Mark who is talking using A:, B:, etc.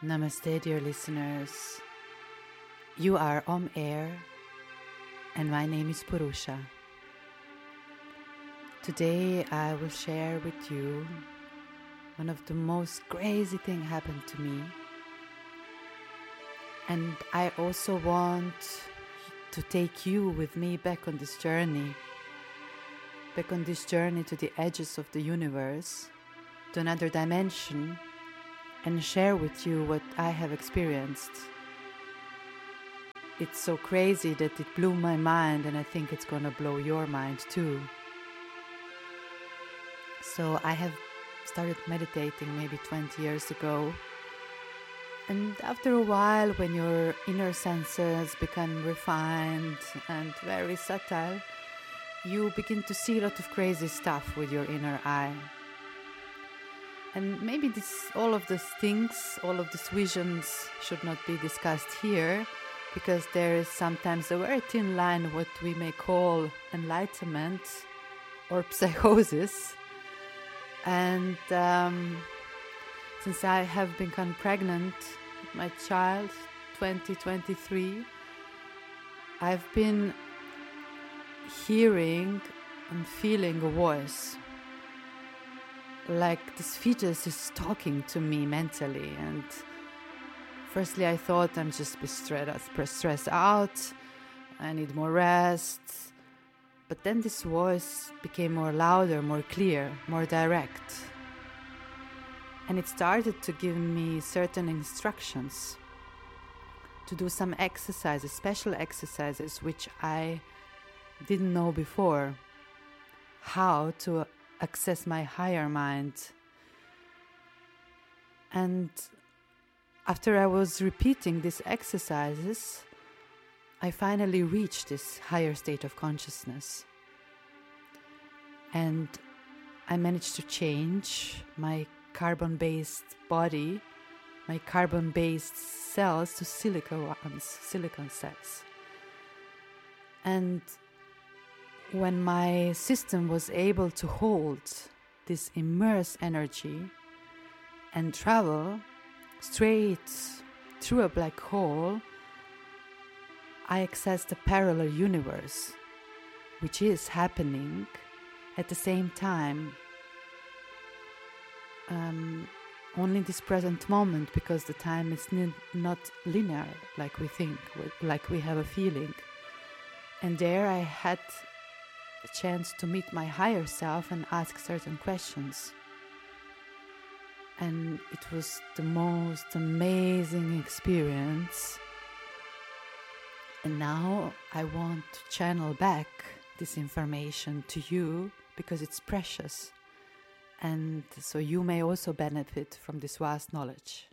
A: Namaste, dear listeners. You are on air, and my name is Purusha. Today I will share with you one of the most crazy things happened to me. And I also want to take you with me back on this journey to the edges of the universe, to another dimension, and share with you what I have experienced. It's so crazy that it blew my mind, and I think it's gonna blow your mind too. So I have started meditating maybe 20 years ago. And after a while, when your inner senses become refined and very subtle, you begin to see a lot of crazy stuff with your inner eye. And maybe all of these things, all of these visions should not be discussed here, because there is sometimes a very thin line what we may call enlightenment or psychosis. And since I have become pregnant with my child, 2023, I've been hearing and feeling a voice. Like this fetus is talking to me mentally, and firstly I thought I'm just stressed out, I need more rest, but then this voice became more louder, more clear, more direct, and it started to give me certain instructions to do some exercises, special exercises which I didn't know before, how to access my higher mind. And after I was repeating these exercises, I finally reached this higher state of consciousness. And I managed to change my carbon-based body, my carbon-based cells to silicon cells. And when my system was able to hold this immersed energy and travel straight through a black hole, I accessed a parallel universe, which is happening at the same time, only in this present moment, because the time is not linear like we think, like we have a feeling. And there I had a chance to meet my higher self and ask certain questions. And it was the most amazing experience. And now I want to channel back this information to you, because it's precious. And so you may also benefit from this vast knowledge.